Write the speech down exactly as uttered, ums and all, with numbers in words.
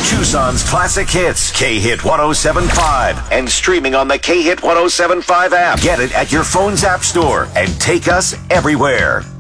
Tucson's classic hits, K-Hit ten seventy-five, and streaming on the K-Hit ten seventy-five app. Get it at your phone's app store and take us everywhere.